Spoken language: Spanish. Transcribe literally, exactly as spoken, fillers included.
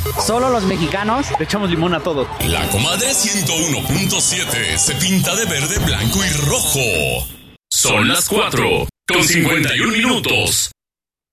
Solo los mexicanos le echamos limón a todo. La Comadre ciento uno punto siete se pinta de verde, blanco y rojo. Son las cuatro con cincuenta y un minutos.